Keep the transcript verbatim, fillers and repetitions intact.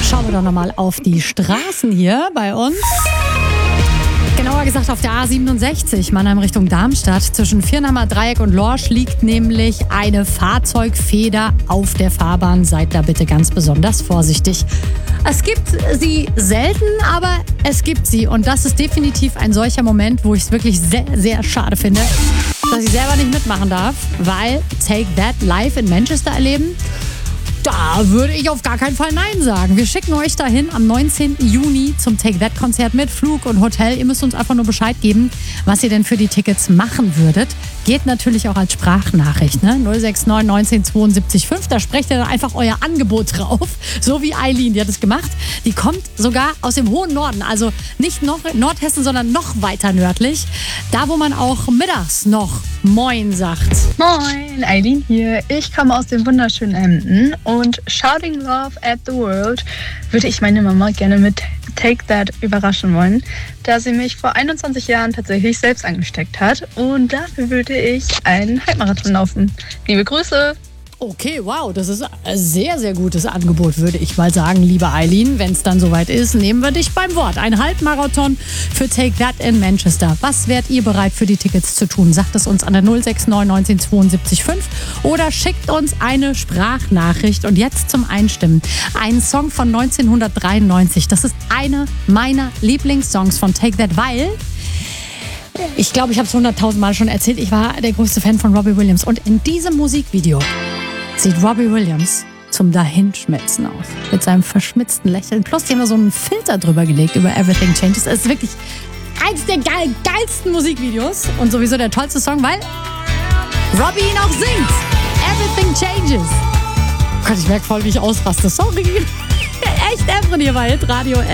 Schauen wir doch nochmal auf die Straßen hier bei uns. Genauer gesagt auf der A siebenundsechzig, Mannheim Richtung Darmstadt. Zwischen Viernheimer Dreieck und Lorsch liegt nämlich eine Fahrzeugfeder auf der Fahrbahn. Seid da bitte ganz besonders vorsichtig. Es gibt sie selten, aber es gibt sie. Und das ist definitiv ein solcher Moment, wo ich es wirklich sehr, sehr schade finde, dass ich selber nicht mitmachen darf, weil Take That live in Manchester erleben, da würde ich auf gar keinen Fall Nein sagen. Wir schicken euch dahin am neunzehnten Juni zum Take That Konzert mit Flug und Hotel. Ihr müsst uns einfach nur Bescheid geben, was ihr denn für die Tickets machen würdet. Geht natürlich auch als Sprachnachricht, ne? null sechs neun neunzehn zweiundsiebzig fünf. Da sprecht ihr dann einfach euer Angebot drauf. So wie Eileen, die hat es gemacht. Die kommt sogar aus dem hohen Norden. Also nicht noch Nordhessen, sondern noch weiter nördlich. Da, wo man auch mittags noch Moin sagt. Moin, Eileen hier. Ich komme aus dem wunderschönen Emden und Shouting Love at the World würde ich meine Mama gerne mit Take That überraschen wollen, da sie mich vor einundzwanzig Jahren tatsächlich selbst angesteckt hat und dafür würde ich einen Halbmarathon laufen. Liebe Grüße! Okay, wow, das ist ein sehr, sehr gutes Angebot, würde ich mal sagen, liebe Eileen. Wenn es dann soweit ist, nehmen wir dich beim Wort. Ein Halbmarathon für Take That in Manchester. Was wärt ihr bereit für die Tickets zu tun? Sagt es uns an der null sechs neun neunzehn zweiundsiebzig fünf oder schickt uns eine Sprachnachricht. Und jetzt zum Einstimmen. Ein Song von neunzehnhundertdreiundneunzig. Das ist einer meiner Lieblingssongs von Take That, weil... Ich glaube, ich habe es hunderttausend Mal schon erzählt. Ich war der größte Fan von Robbie Williams. Und in diesem Musikvideo sieht Robbie Williams zum Dahinschmelzen aus. Mit seinem verschmitzten Lächeln. Plus, die haben da so einen Filter drüber gelegt über Everything Changes. Es ist wirklich eins der geil, geilsten Musikvideos. Und sowieso der tollste Song, weil Robbie ihn auch singt. Everything Changes. Oh Gott, ich merke voll, wie ich ausraste. Sorry. Echt Efren hier bei Hitradio.